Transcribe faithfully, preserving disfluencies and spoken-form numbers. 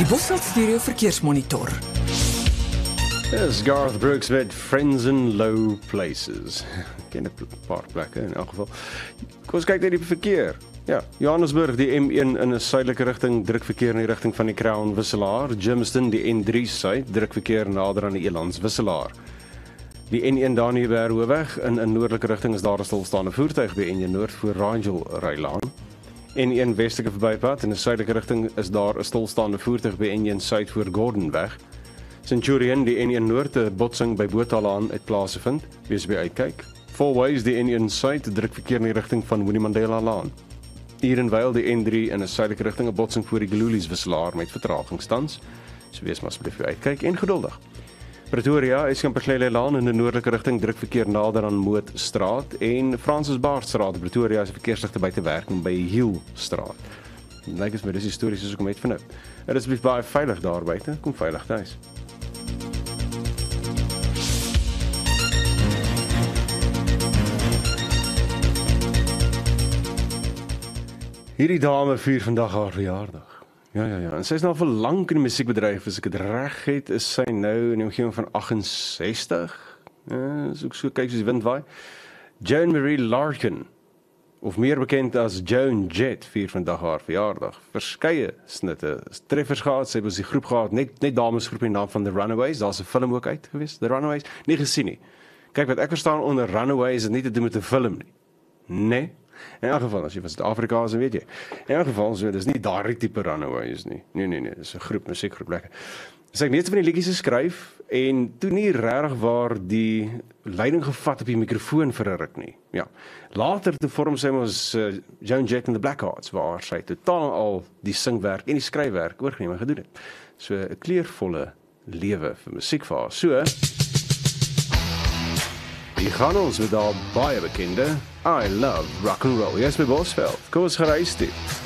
Die Bosveld Studio Verkeersmonitor. Dis Garth Brooks met Friends in Low Places. Ek ken 'n paar plekke in elk geval. Kom ons kyk na die verkeer. Ja, Johannesburg, die M een in 'n suidelike rigting, druk verkeer in die rigting van die Crown Wisselaar. Germiston, die N drie suid, druk verkeer nader aan die Elands Wisselaar. Die N een daar nie by Hoofweg, in 'n noordelike rigting is daar 'n stilstaande voertuig by N een Noord voor Rangel Rylaan. N een westelike verbypad, in 'n suidelike rigting is daar 'n stilstaande voertuig by N een Suid voor Gordonweg. Centurion, die N een Noord, 'n botsing by Bothalaan uit plaasgevind. Wees by uitkyk. Four Ways, die N een Suid, druk verkeer in die rigting van Winnie Mandela Laan. Edenvale, die N drie in 'n suidelike rigting, 'n botsing voor die Gululies Wisselaar met vertragingstans. So wees maar asseblief by uitkyk en geduldig. Pretoria, Eskamperklei Laan in 'n noordelike rigting, druk verkeer nader aan Mootstraat en Francis Baard Straat. Pretoria se verkeersligte buite werking by Hill Straat. Lyk as my dis histories soos ek hom het van nou. Dit is asseblief baie veilig daar buite. Kom veilig tuis. Hierdie dame vier vandag haar verjaardag. Ja, ja, ja. En sy is nou vir lank in die musiekbedryf, as ek dit reg het, is sy nou in die omgewing van agt en sestig. Ja, as ek so kyk soos die wind waai. Joan Marie Larkin, of meer bekend as Joan Jett, vier vandag haar verjaardag. Verskeie snitte, treffers gehad, sy was die groep gehad, net, net damesgroep in naam van The Runaways, daar is 'n film ook uit gewees, The Runaways, nie gesien nie. Kyk, wat ek verstaan onder Runaways, het nie te doen met 'n film nie. Nee. In elk geval, as jy van Suid-Afrika is, dan weet jy. In elk geval, so, dis nie daardie tipe Runaways nie. Nee, nee, nee, dis 'n groep, musiekgroep lekker. Sy het net van die liedjies geskryf, en toe nie regtig waar die leiding gevat op die mikrofoon vir 'n ruk nie. Ja. Later te vorm sy ons uh, Joan Jett and the Blackhearts, waar sy totaal al die singwerk en die skryfwerk oorgeneem en gedoen het. So 'n kleurvolle lewe vir musiek vir haar. So, hier gaan ons met daar baie bekende I Love Rock and Roll. Yes, my Bosveld. Kom ons gereis toe.